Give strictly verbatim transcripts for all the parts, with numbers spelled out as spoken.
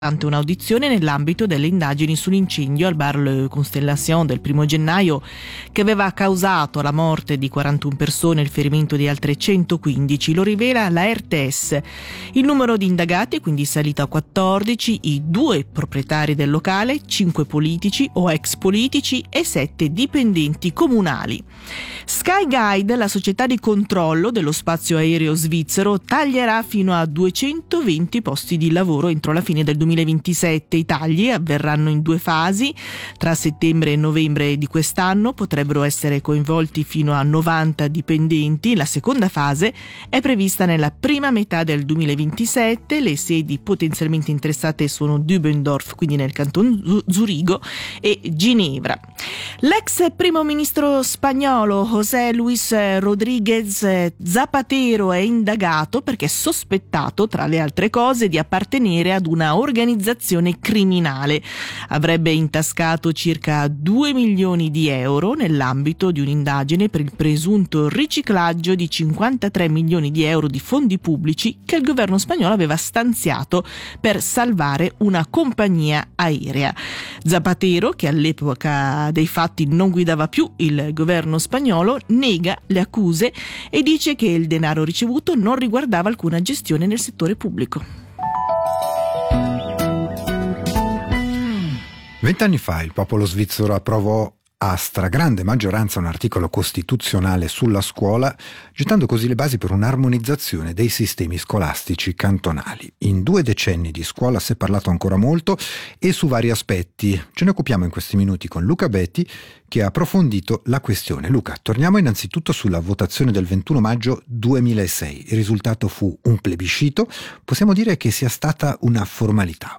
durante un'audizione nell'ambito delle indagini sull'incendio al bar Le Constellation del primo gennaio che aveva causato la morte di quarantuno persone e il ferimento di altre centoquindici. Lo rivela la R T S. Il numero di indagati è quindi salito a quattordici, i due proprietari del locale, cinque politici o ex politici e sette dipendenti comunali. Skyguide, la società di controllo dello spazio aereo svizzero, taglierà fino a duecentoventi posti di lavoro entro la fine del duemilaventisette. I tagli avverranno in due fasi. Tra settembre e novembre di quest'anno potrebbero essere coinvolti fino a novanta dipendenti. La seconda fase è prevista nella prima metà del duemilaventisette. Le sedi potenzialmente interessate sono Dübendorf, quindi nel canton Zurigo, e Ginevra. L'ex primo ministro spagnolo José Luis Rodríguez Zapatero è indagato perché è sospettato, tra le altre cose, di appartenere ad una organizzazione criminale. Avrebbe intascato circa due milioni di euro nell'ambito di un'indagine per il presunto riciclaggio di cinquantatré milioni di euro di fondi pubblici che il governo spagnolo aveva stanziato per salvare una compagnia aerea. Zapatero, che all'epoca dei fatti non guidava più il governo spagnolo, nega le accuse e dice che il denaro ricevuto non riguardava alcuna gestione nel settore pubblico. Vent'anni fa il popolo svizzero approvò a stragrande maggioranza un articolo costituzionale sulla scuola, gettando così le basi per un'armonizzazione dei sistemi scolastici cantonali. In due decenni di scuola si è parlato ancora molto e su vari aspetti. Ce ne occupiamo in questi minuti con Luca Betti, che ha approfondito la questione. Luca, torniamo innanzitutto sulla votazione del ventuno maggio duemilasei. Il risultato fu un plebiscito. Possiamo dire che sia stata una formalità.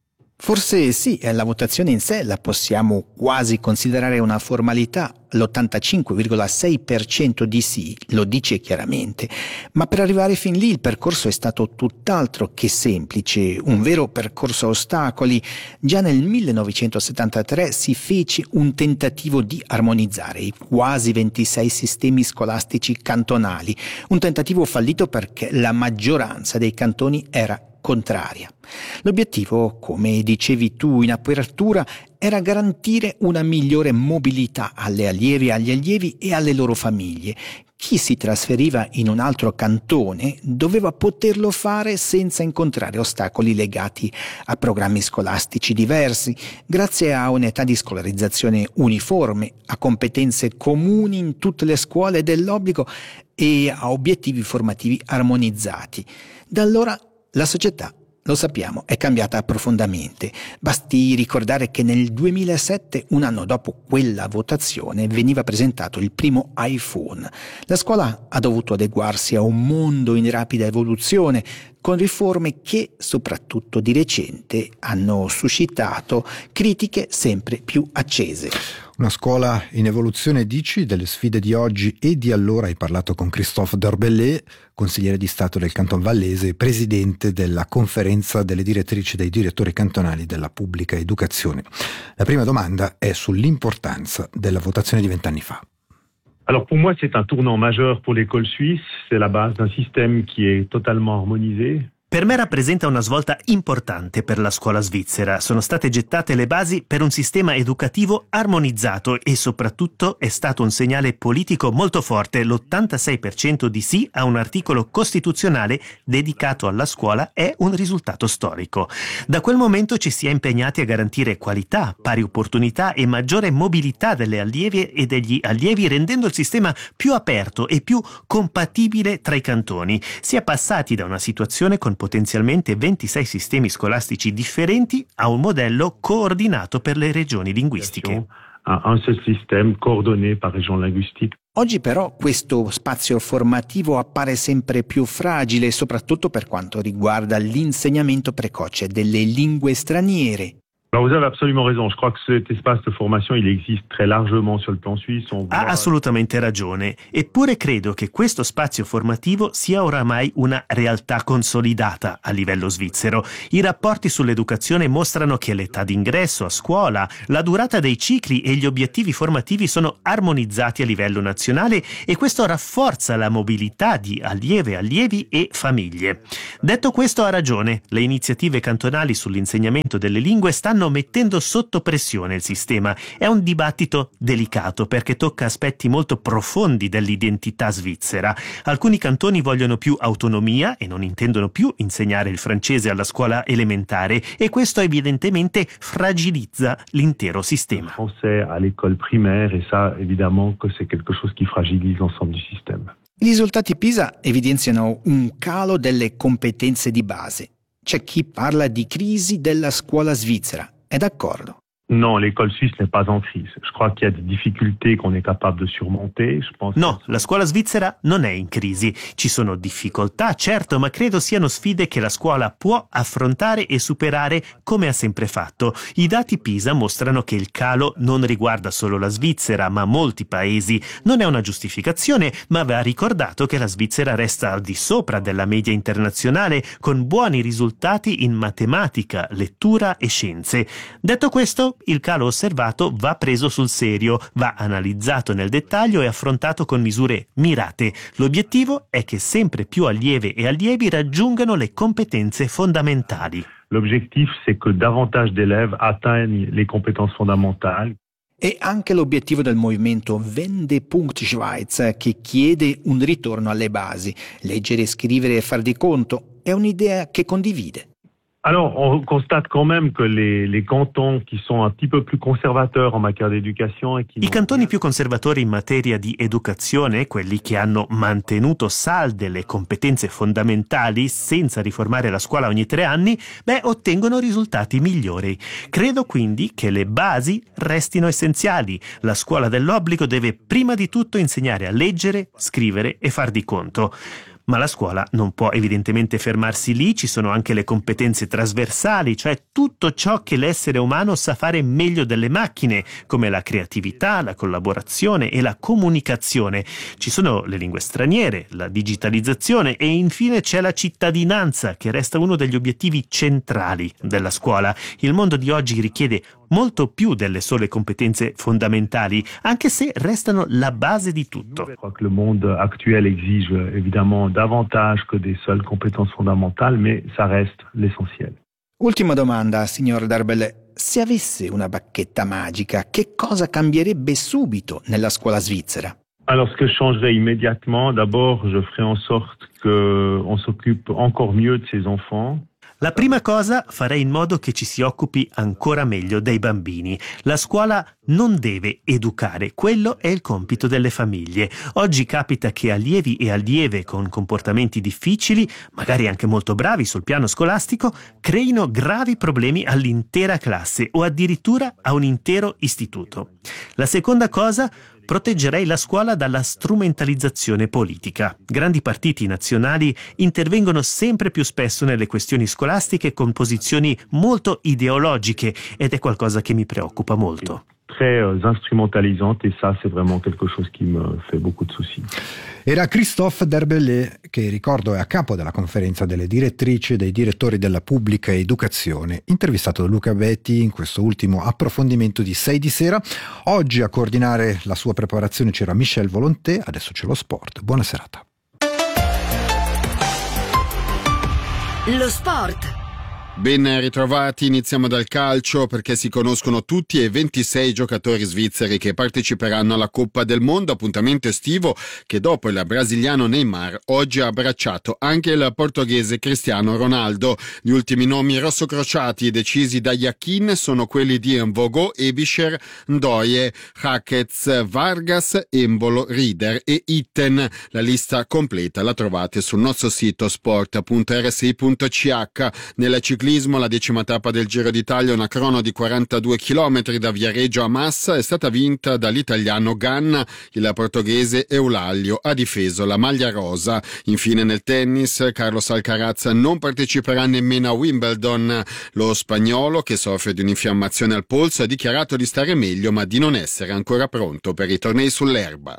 Forse sì, la votazione in sé la possiamo quasi considerare una formalità. L'ottantacinque virgola sei per cento di sì lo dice chiaramente, ma per arrivare fin lì il percorso è stato tutt'altro che semplice, un vero percorso a ostacoli. Già nel millenovecentosettantatré si fece un tentativo di armonizzare i quasi ventisei sistemi scolastici cantonali, un tentativo fallito perché la maggioranza dei cantoni era contraria. L'obiettivo, come dicevi tu in apertura, era garantire una migliore mobilità alle allievi, agli allievi e alle loro famiglie. Chi si trasferiva in un altro cantone doveva poterlo fare senza incontrare ostacoli legati a programmi scolastici diversi, grazie a un'età di scolarizzazione uniforme, a competenze comuni in tutte le scuole dell'obbligo e a obiettivi formativi armonizzati. Da allora la società, lo sappiamo, è cambiata profondamente. Basti ricordare che nel duemilasette, un anno dopo quella votazione, veniva presentato il primo iPhone. La scuola ha dovuto adeguarsi a un mondo in rapida evoluzione, con riforme che, soprattutto di recente, hanno suscitato critiche sempre più accese. Una scuola in evoluzione, dici? Delle sfide di oggi e di allora hai parlato con Christophe Derbellet, consigliere di Stato del Canton Vallese e presidente della conferenza delle direttrici dei direttori cantonali della pubblica educazione. La prima domanda è sull'importanza della votazione di vent'anni fa. Alors pour moi, c'est un tournant majeur pour l'école suisse. C'est la base d'un système qui est totalement harmonisé. Per me rappresenta una svolta importante per la scuola svizzera. Sono state gettate le basi per un sistema educativo armonizzato e soprattutto è stato un segnale politico molto forte. L'ottantasei per cento di sì a un articolo costituzionale dedicato alla scuola è un risultato storico. Da quel momento ci si è impegnati a garantire qualità, pari opportunità e maggiore mobilità delle allievi e degli allievi, rendendo il sistema più aperto e più compatibile tra i cantoni. Si è passati da una situazione con potenzialmente ventisei sistemi scolastici differenti a un modello coordinato per le regioni linguistiche. Un seul système coordonné par région linguistique. Oggi però questo spazio formativo appare sempre più fragile, soprattutto per quanto riguarda l'insegnamento precoce delle lingue straniere. Vous avez absolument raison. Je crois que cet espace de formation, il existe très largement sur le plan suisse. On Ha assolutamente ragione. Eppure credo che questo spazio formativo sia oramai una realtà consolidata a livello svizzero. I rapporti sull'educazione mostrano che l'età d'ingresso a scuola, la durata dei cicli e gli obiettivi formativi sono armonizzati a livello nazionale e questo rafforza la mobilità di allieve, allievi e famiglie. Detto questo, ha ragione. Le iniziative cantonali sull'insegnamento delle lingue stanno mettendo sotto pressione il sistema. È un dibattito delicato perché tocca aspetti molto profondi dell'identità svizzera. Alcuni cantoni vogliono più autonomia e non intendono più insegnare il francese alla scuola elementare e questo evidentemente fragilizza l'intero sistema. Il français à l'école primaire et ça évidemment que c'est quelque chose qui fragilise l'ensemble du système. I risultati PISA evidenziano un calo delle competenze di base. C'è chi parla di crisi della scuola svizzera. È d'accordo? Non, l'école suisse n'est pas en crise. Je crois qu'il y a des difficultés qu'on est capable de surmonter. Je pense No, la scuola svizzera non è in crisi. Ci sono difficoltà, certo, ma credo siano sfide che la scuola può affrontare e superare come ha sempre fatto. I dati PISA mostrano che il calo non riguarda solo la Svizzera, ma molti paesi. Non è una giustificazione, ma va ricordato che la Svizzera resta al di sopra della media internazionale con buoni risultati in matematica, lettura e scienze. Detto questo, il calo osservato va preso sul serio, va analizzato nel dettaglio e affrontato con misure mirate. L'obiettivo è che sempre più allieve e allievi raggiungano le competenze fondamentali. L'objectif, c'est que davantage d'élèves atteignent les compétences fondamentales. E anche l'obiettivo del movimento Wendepunkt Schweiz, che chiede un ritorno alle basi. Leggere, scrivere e far di conto è un'idea che condivide. Alors, on constate quand même que les, les cantons qui sont un petit peu plus conservateurs en matière d'éducation et qui I cantoni più conservatori in materia di educazione, quelli che hanno mantenuto salde le competenze fondamentali senza riformare la scuola ogni tre anni, beh, ottengono risultati migliori. Credo quindi che le basi restino essenziali. La scuola dell'obbligo deve prima di tutto insegnare a leggere, scrivere e far di conto. Ma la scuola non può evidentemente fermarsi lì, ci sono anche le competenze trasversali, cioè tutto ciò che l'essere umano sa fare meglio delle macchine, come la creatività, la collaborazione e la comunicazione. Ci sono le lingue straniere, la digitalizzazione e infine c'è la cittadinanza, che resta uno degli obiettivi centrali della scuola. Il mondo di oggi richiede molto più delle sole competenze fondamentali, anche se restano la base di tutto. Je crois que le monde actuel exige évidemment davantage que des seules compétences fondamentales, mais ça reste l'essentiel. Ultima domanda, signor Darbel. Se avesse una bacchetta magica, che cosa cambierebbe subito nella scuola svizzera? Alors, ce que je changerais immédiatement, d'abord, je ferais en sorte qu'on s'occupe encore mieux de ces enfants. La prima cosa, farei in modo che ci si occupi ancora meglio dei bambini. La scuola non deve educare, quello è il compito delle famiglie. Oggi capita che allievi e allieve con comportamenti difficili, magari anche molto bravi sul piano scolastico, creino gravi problemi all'intera classe o addirittura a un intero istituto. La seconda cosa, proteggerei la scuola dalla strumentalizzazione politica. Grandi partiti nazionali intervengono sempre più spesso nelle questioni scolastiche con posizioni molto ideologiche ed è qualcosa che mi preoccupa molto. Très instrumentalisante et ça c'est vraiment quelque chose qui me fait beaucoup de soucis. Era Christophe Derbellet, che ricordo è a capo della conferenza delle direttrici e dei direttori della pubblica educazione, intervistato da Luca Betti in questo ultimo approfondimento di sei di sera. Oggi a coordinare la sua preparazione c'era Michel Volonté, adesso c'è lo sport. Buona serata. Lo sport. Ben ritrovati, iniziamo dal calcio perché si conoscono tutti e ventisei giocatori svizzeri che parteciperanno alla Coppa del Mondo, appuntamento estivo che dopo il brasiliano Neymar oggi ha abbracciato anche il portoghese Cristiano Ronaldo. Gli ultimi nomi rossocrociati decisi da Yakin sono quelli di Mvogo, Ebischer, Ndoye, Hakez, Vargas, Embolo, Rieder e Itten. La lista completa la trovate sul nostro sito sport punto r s i punto c h. Nella ciclistica ciclismo, la decima tappa del Giro d'Italia, una crono di quarantadue chilometri da Viareggio a Massa, è stata vinta dall'italiano Ganna. Il portoghese Eulaglio ha difeso la maglia rosa. Infine nel tennis, Carlos Alcaraz non parteciperà nemmeno a Wimbledon. Lo spagnolo, che soffre di un'infiammazione al polso, ha dichiarato di stare meglio ma di non essere ancora pronto per i tornei sull'erba.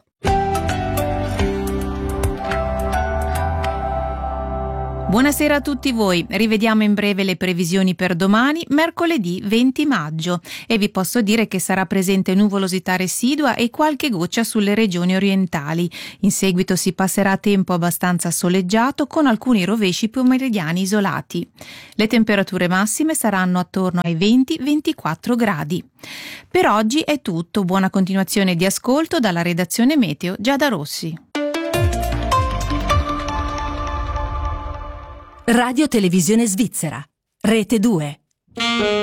Buonasera a tutti voi, rivediamo in breve le previsioni per domani, mercoledì venti maggio, e vi posso dire che sarà presente nuvolosità residua e qualche goccia sulle regioni orientali. In seguito si passerà a tempo abbastanza soleggiato con alcuni rovesci pomeridiani isolati. Le temperature massime saranno attorno ai venti ventiquattro gradi. Per oggi è tutto, buona continuazione di ascolto dalla redazione Meteo Giada Rossi. Radio Televisione Svizzera, Rete due.